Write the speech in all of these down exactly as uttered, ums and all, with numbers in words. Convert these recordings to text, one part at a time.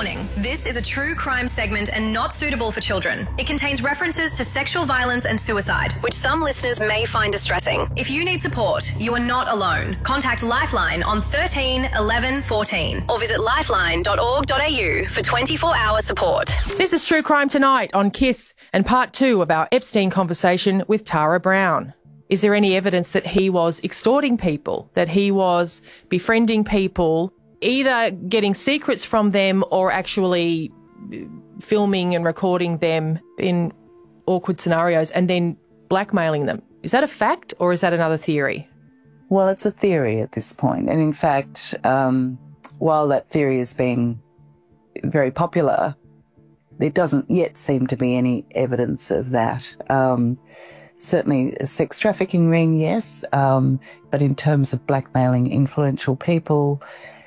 Warning, this is a true crime segment and not suitable for children. It contains references to sexual violence and suicide, which some listeners may find distressing. If you need support, you are not alone. Contact Lifeline on thirteen eleven fourteen or visit lifeline dot org dot a u for twenty-four hour support. This is True Crime Tonight on KISS and part two of our Epstein conversation with Tara Brown. Is there any evidence that he was extorting people, that he was befriending people, either getting secrets from them or actually filming and recording them in awkward scenarios and then blackmailing them? Is that a fact or is that another theory? Well, it's a theory at this point. And in fact, um, while that theory has been very popular, there doesn't yet seem to be any evidence of that. Um, certainly a sex trafficking ring, yes, um, but in terms of blackmailing influential people,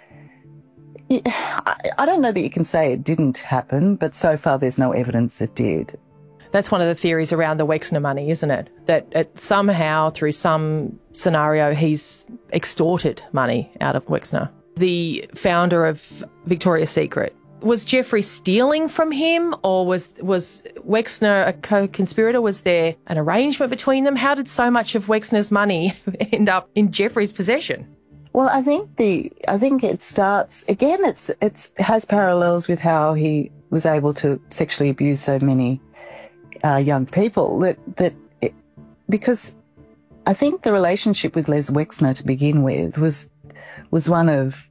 I don't know that you can say it didn't happen, but so far there's no evidence it did. That's one of the theories around the Wexner money, isn't it? That it, somehow, through some scenario, he's extorted money out of Wexner, the founder of Victoria's Secret. Was Jeffrey stealing from him, or was was Wexner a co-conspirator? Was there an arrangement between them? How did so much of Wexner's money end up in Jeffrey's possession? Well, I think the I think it starts again. It's it's it has parallels with how he was able to sexually abuse so many uh, young people. That that it, because I think the relationship with Les Wexner to begin with was was one of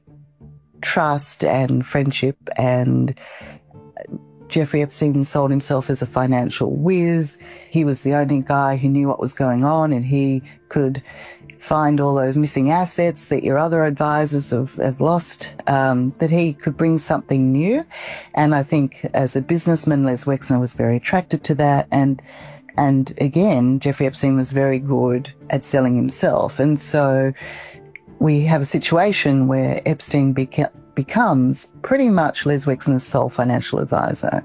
trust and friendship, and Jeffrey Epstein sold himself as a financial whiz. He was the only guy who knew what was going on, and he could find all those missing assets that your other advisors have, have lost, um, that he could bring something new. And I think as a businessman, Les Wexner was very attracted to that. And and again, Jeffrey Epstein was very good at selling himself. And so we have a situation where Epstein beca- becomes pretty much Les Wexner's sole financial advisor.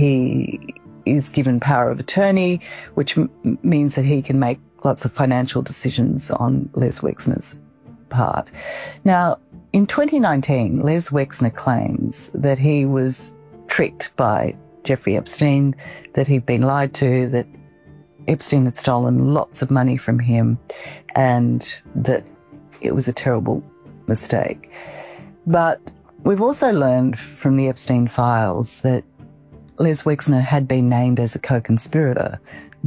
He is given power of attorney, which m- means that he can make lots of financial decisions on Les Wexner's part. Now, in twenty nineteen, Les Wexner claims that he was tricked by Jeffrey Epstein, that he'd been lied to, that Epstein had stolen lots of money from him, and that it was a terrible mistake. But we've also learned from the Epstein files that Les Wexner had been named as a co-conspirator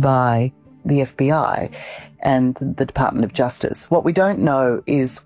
by the F B I and the Department of Justice. What we don't know is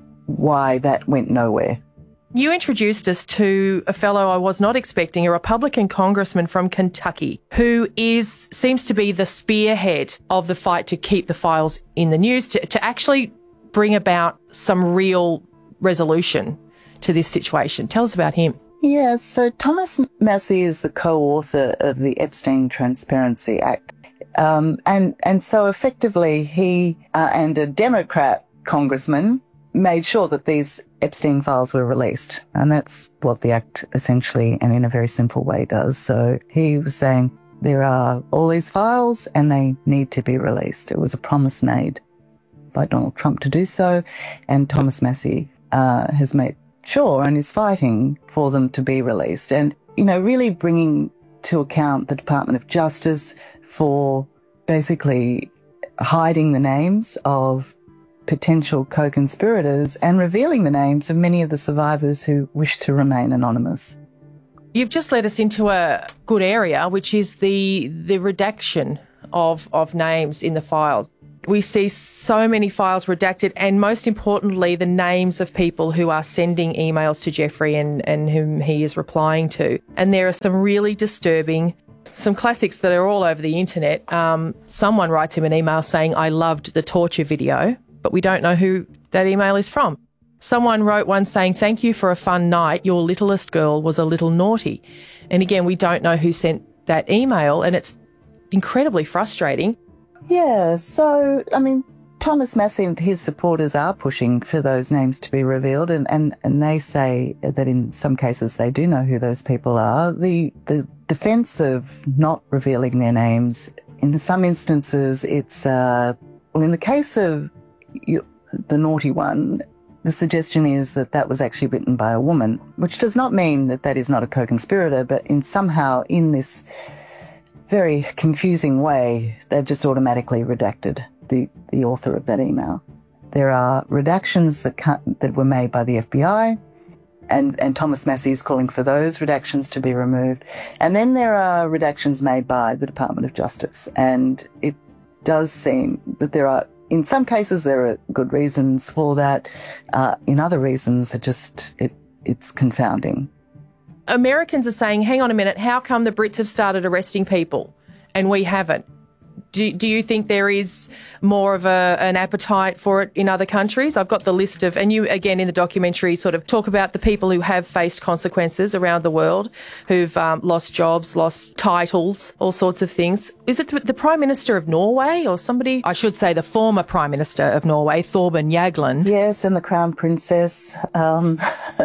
why that went nowhere. You introduced us to a fellow I was not expecting, a Republican congressman from Kentucky, who is seems to be the spearhead of the fight to keep the files in the news, to, to actually bring about some real resolution to this situation. Tell us about him. Yeah, so Thomas Massie is the co-author of the Epstein Transparency Act. Um, and, and so effectively he uh, and a Democrat congressman made sure that these Epstein files were released. And that's what the Act essentially and in a very simple way does. So he was saying there are all these files and they need to be released. It was a promise made by Donald Trump to do so. And Thomas Massie uh, has made sure and is fighting for them to be released. And, you know, really bringing to account the Department of Justice for basically hiding the names of potential co-conspirators and revealing the names of many of the survivors who wish to remain anonymous. You've just led us into a good area, which is the the redaction of, of names in the files. We see so many files redacted, and most importantly, the names of people who are sending emails to Jeffrey and, and whom he is replying to. And there are some really disturbing, some classics that are all over the internet. Um, someone writes him an email saying, "I loved the torture video," but we don't know who that email is from. Someone wrote one saying, "Thank you for a fun night. Your littlest girl was a little naughty." And again, we don't know who sent that email, and it's incredibly frustrating. Yeah, so, I mean, Thomas Massie and his supporters are pushing for those names to be revealed, and, and, and they say that in some cases they do know who those people are. The, the defence of not revealing their names, in some instances, it's, uh, well, in the case of you, the naughty one, the suggestion is that that was actually written by a woman, which does not mean that that is not a co-conspirator, but in somehow in this very confusing way, they've just automatically redacted the, the author of that email. There are redactions that ca- that were made by the F B I, and, and Thomas Massie is calling for those redactions to be removed. And then there are redactions made by the Department of Justice. And it does seem that there are, in some cases, there are good reasons for that. Uh, in other reasons, it just, it it's confounding. Americans are saying, hang on a minute, how come the Brits have started arresting people and we haven't? Do, do you think there is more of a, an appetite for it in other countries? I've got the list of, and you, again, in the documentary sort of talk about the people who have faced consequences around the world, who've um, lost jobs, lost titles, all sorts of things. Is it the, the Prime Minister of Norway or somebody? I should say the former Prime Minister of Norway, Thorbjørn Jagland. Yes, and the Crown Princess um,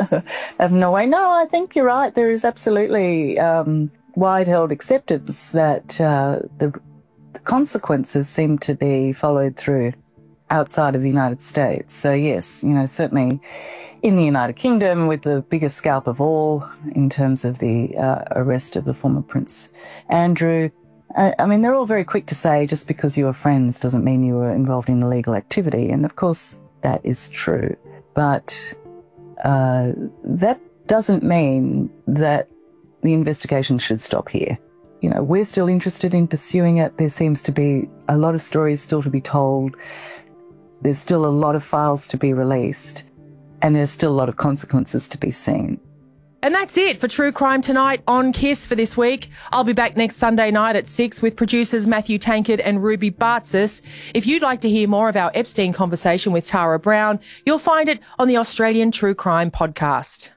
of Norway. No, I think you're right. There is absolutely um, wide-held acceptance that uh, the consequences seem to be followed through outside of the United States. So yes, you know, certainly in the United Kingdom, with the biggest scalp of all in terms of the uh, arrest of the former Prince Andrew. I, I mean, they're all very quick to say just because you were friends doesn't mean you were involved in illegal activity. And of course, that is true. But uh, that doesn't mean that the investigation should stop here. You know, we're still interested in pursuing it. There seems to be a lot of stories still to be told. There's still a lot of files to be released. And there's still a lot of consequences to be seen. And that's it for True Crime Tonight on KISS for this week. I'll be back next Sunday night at six with producers Matthew Tankard and Ruby Bartzis. If you'd like to hear more of our Epstein conversation with Tara Brown, you'll find it on the Australian True Crime Podcast.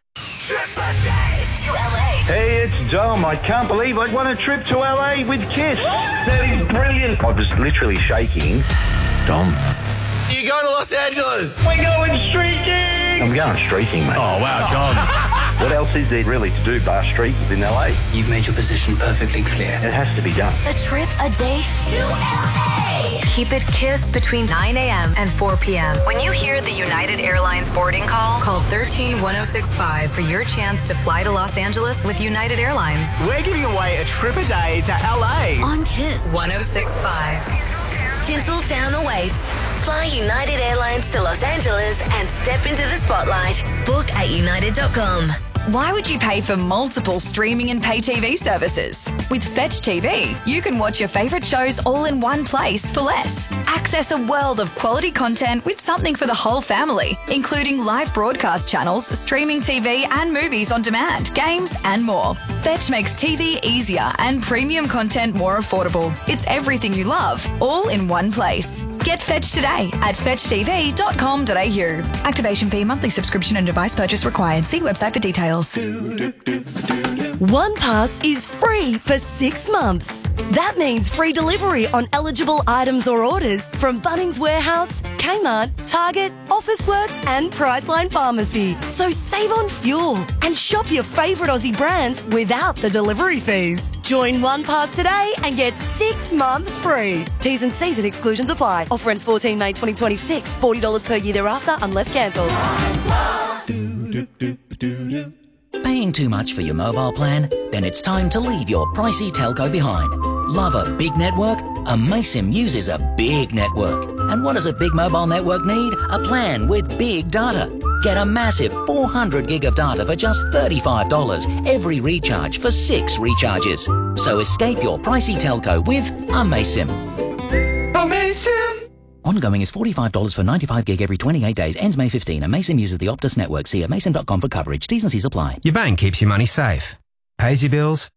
To L A. Hey, it's Dom. I can't believe I won a trip to L A with KISS. That is brilliant. I was literally shaking. Dom. You going to Los Angeles? We're going streaking. I'm going streaking, mate. Oh, wow, Dom. What else is there really to do bar streak in L A? You've made your position perfectly clear. It has to be done. A trip, a date to L A. Keep it KISS between nine a.m. and four p.m. When you hear the United Airlines boarding call, call one three one oh six five for your chance to fly to Los Angeles with United Airlines. We're giving away a trip a day to L A. On KISS one oh six point five. Tinseltown awaits. Fly United Airlines to Los Angeles and step into the spotlight. Book at united dot com. Why would you pay for multiple streaming and pay T V services? With Fetch T V, you can watch your favourite shows all in one place for less. Access a world of quality content with something for the whole family, including live broadcast channels, streaming T V and movies on demand, games and more. Fetch makes T V easier and premium content more affordable. It's everything you love, all in one place. Get Fetch today at fetch t v dot com dot a u. Activation fee, monthly subscription and device purchase required. See website for details. One Pass is free for six months. That means free delivery on eligible items or orders from Bunnings Warehouse, Kmart, Target, Officeworks and Priceline Pharmacy. So save on fuel and shop your favourite Aussie brands without the delivery fees. Join One Pass today and get six months free. T's and C's and exclusions apply. Offer ends fourteen May twenty twenty-six. forty dollars per year thereafter unless cancelled. Paying too much for your mobile plan? Then it's time to leave your pricey telco behind. Love a big network? Amaysim uses a big network. And what does a big mobile network need? A plan with big data. Get a massive four hundred gig of data for just thirty-five dollars every recharge for six recharges. So escape your pricey telco with Amaysim. Amaysim! Ongoing is forty-five dollars for ninety-five gig every twenty-eight days. Ends May fifteenth. Amaysim uses the Optus network. See amaysim dot com for coverage. T's and C's apply. Your bank keeps your money safe, pays your bills,